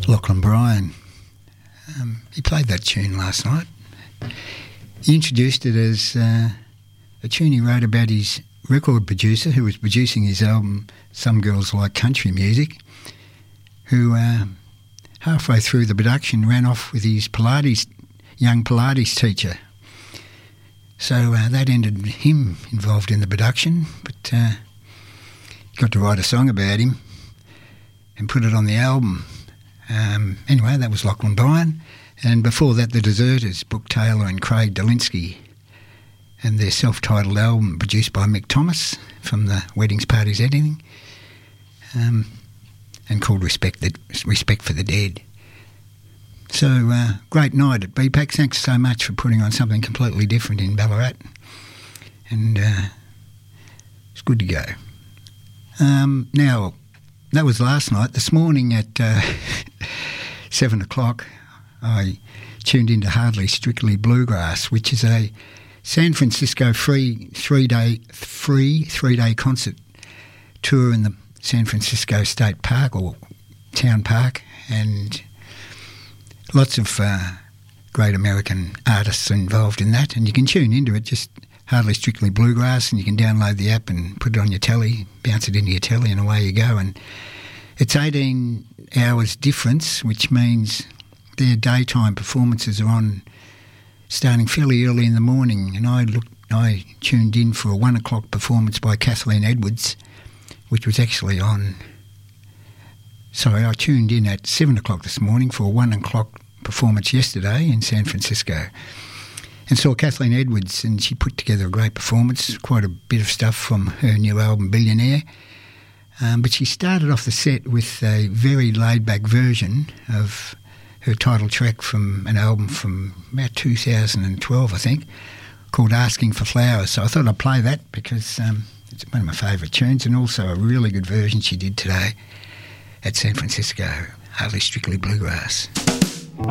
Lachlan Bryan. He played that tune last night. He introduced it as a tune he wrote about his record producer who was producing his album Some Girls Like Country Music, who halfway through the production ran off with his young Pilates teacher. So that ended him involved in the production, but he got to write a song about him and put it on the album. Anyway, that was Lachlan Bryan. And before that, the Deserters, Brooke Taylor and Craig Dolinsky, and their self-titled album produced by Mick Thomas from the Weddings, Parties, Editing, and called Respect for the Dead. So, great night at BPAC. Thanks so much for putting on something completely different in Ballarat. And it's good to go. Now, that was last night. This morning at 7 o'clock, I tuned into Hardly Strictly Bluegrass, which is a San Francisco free three-day concert tour in the San Francisco State Park or Town Park, and lots of great American artists involved in that. And you can tune into it, just Hardly Strictly Bluegrass, and you can download the app and put it on your telly, bounce it into your telly, and away you go. And it's 18 hours difference, which means their daytime performances are on starting fairly early in the morning. And I tuned in for a 1 o'clock performance by Kathleen Edwards, which was actually on... Sorry, I tuned in at 7 o'clock this morning for a 1 o'clock performance yesterday in San Francisco, and saw Kathleen Edwards, and she put together a great performance, quite a bit of stuff from her new album Billionaire. But she started off the set with a very laid-back version of her title track from an album from about 2012, I think, called Asking for Flowers. So I thought I'd play that because it's one of my favourite tunes, and also a really good version she did today at San Francisco, Hardly Strictly Bluegrass.